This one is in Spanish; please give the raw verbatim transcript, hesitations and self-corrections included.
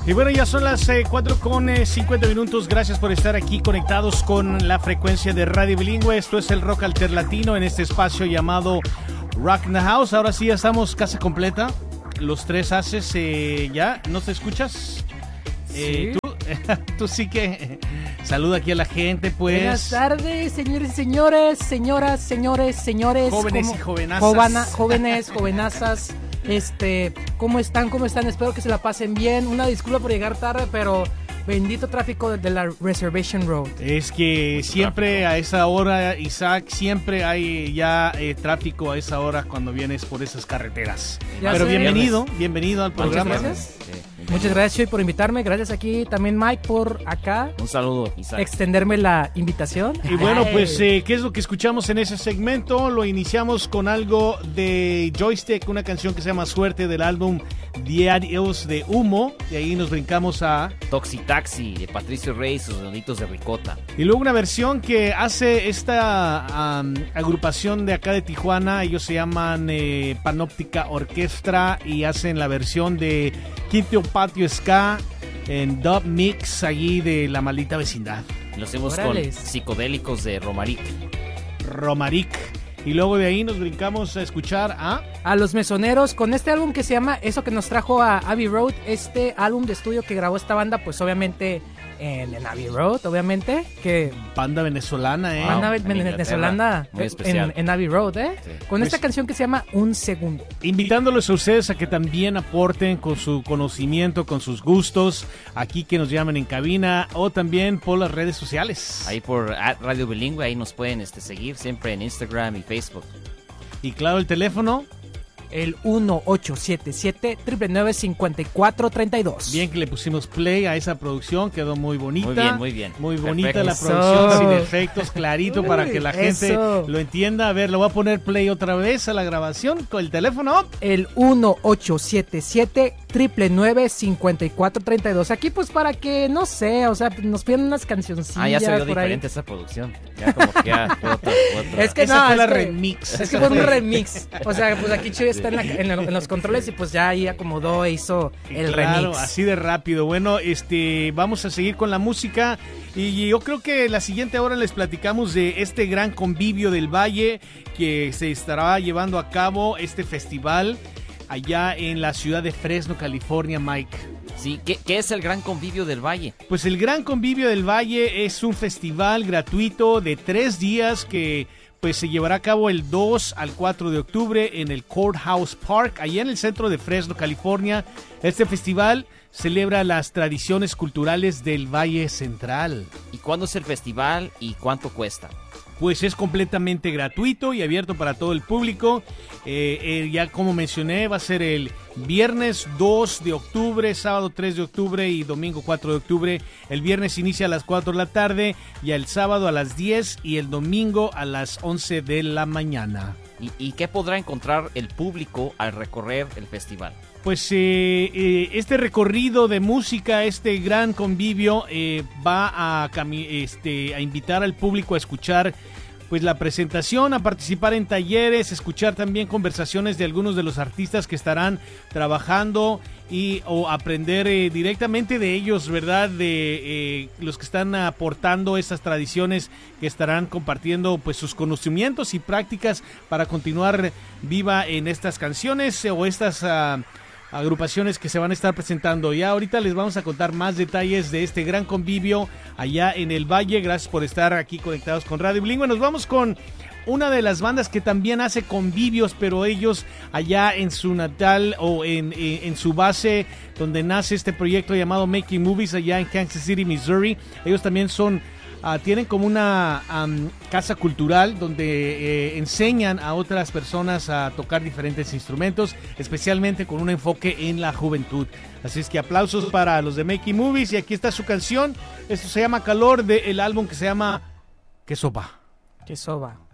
Y bueno, ya son las eh, cuatro con cincuenta minutos. Gracias por estar aquí conectados con la frecuencia de Radio Bilingüe. Esto es el rock alterlatino en este espacio llamado Rock in the House. Ahora sí, ya estamos casa completa. Los tres haces, eh, ¿ya? ¿No te escuchas? Eh, Sí. ¿tú? Tú sí que saluda aquí a la gente, pues. Buenas tardes, señores y señores, señoras, señores, señores. Jóvenes ¿cómo- y jovenazas. jovana- jóvenes, jovenazas. Este, ¿cómo están? ¿Cómo están? Espero que se la pasen bien. Una disculpa por llegar tarde, pero bendito tráfico de, de la Reservation Road. Es que siempre a esa hora, Isaac, siempre hay ya eh, tráfico a esa hora cuando vienes por esas carreteras. Ya Pero sé. bienvenido, bienvenido al Muchas programa. gracias. Sí. Muchas gracias, Chuy, por invitarme. Gracias aquí también, Mike, por acá Un saludo, Isaac. extenderme la invitación. Y bueno, Ay. pues, eh, ¿qué es lo que escuchamos en ese segmento? Lo iniciamos con algo de Joystick, una canción que se llama Suerte del álbum Diarios de Humo. Y ahí nos brincamos a... Toxi Taxi de Patricio Rey y sus deditos de ricota. Y luego una versión que hace esta um, agrupación de acá de Tijuana. Ellos se llaman eh, Panóptica Orquestra y hacen la versión de Quinto Patio Ska en dub mix allí de La Maldita Vecindad. Lo hacemos Órales. con psicodélicos de Romaric. Romaric. Y luego de ahí nos brincamos a escuchar a... A los mesoneros con este álbum que se llama Eso que nos trajo a Abbey Road, este álbum de estudio que grabó esta banda, pues obviamente en, en Abbey Road, obviamente, que Banda venezolana, ¿eh? Wow, banda ve- en Inglaterra, venezolana muy en, especial. en Abbey Road, ¿eh? Sí. Con Pues- esta canción que se llama Un Segundo. Invitándolos a ustedes a que también aporten con su conocimiento, con sus gustos, aquí que nos llamen en cabina o también por las redes sociales. Ahí por at Radio Bilingüe, ahí nos pueden este, seguir siempre en Instagram y Facebook. Y claro, el teléfono, El uno ocho siete siete, nueve nueve nueve, cinco cuatro tres dos. bien que le pusimos play a esa producción, quedó muy bonita. Muy bien, muy bien. Muy bonita Perfecto. la Eso. producción, sin efectos, clarito para Uy, que la gente eso. lo entienda. A ver, lo voy a poner play otra vez a la grabación con el teléfono. El uno ocho siete siete, nueve nueve nueve, cinco cuatro tres dos. Aquí pues para que, no sé, o sea, nos piden unas cancioncillas Ah, ya se vio por ahí. diferente esa producción. Ya como que ya fue otra, otra. Es que Esa no, fue la es que- remix. Es que Esa fue un fue- remix. O sea, pues aquí Chuy está en, la- en el- en los controles y pues ya ahí acomodó e hizo el Claro, remix. así de rápido. Bueno, este, vamos a seguir con la música y yo creo que la siguiente hora les platicamos de este gran convivio del Valle que se estará llevando a cabo, este festival allá en la ciudad de Fresno, California, Mike. Sí, ¿qué, qué es el gran convivio del Valle? Pues el Gran Convivio del Valle es un festival gratuito de tres días que pues se llevará a cabo el dos al cuatro de octubre en el Courthouse Park, allá en el centro de Fresno, California. Este festival celebra las tradiciones culturales del Valle Central. ¿Y cuándo es el festival y cuánto cuesta? Pues es completamente gratuito y abierto para todo el público. Eh, eh, ya como mencioné, va a ser el viernes dos de octubre, sábado tres de octubre y domingo cuatro de octubre. El viernes inicia a las cuatro de la tarde, y el sábado a las diez y el domingo a las once de la mañana. ¿Y, y qué podrá encontrar el público al recorrer el festival? Pues eh, eh, este recorrido de música, este gran convivio, eh, va a, cami- este, a invitar al público a escuchar pues la presentación, a participar en talleres, escuchar también conversaciones de algunos de los artistas que estarán trabajando y o aprender eh, directamente de ellos, ¿verdad? De eh, los que están aportando estas tradiciones, que estarán compartiendo pues sus conocimientos y prácticas para continuar viva en estas canciones eh, o estas uh, agrupaciones que se van a estar presentando. Ya ahorita les vamos a contar más detalles de este gran convivio allá en el Valle. Gracias por estar aquí conectados con Radio Bilingüe. Nos vamos con una de las bandas que también hace convivios, pero ellos allá en su natal o en, en, en su base donde nace este proyecto llamado Making Movies allá en Kansas City, Missouri. Ellos también son Uh, tienen como una um, casa cultural donde eh, enseñan a otras personas a tocar diferentes instrumentos, especialmente con un enfoque en la juventud. Así es que aplausos para los de Making Movies, y aquí está su canción. Esto se llama Calor, del álbum que se llama Que Sopa. Que soba.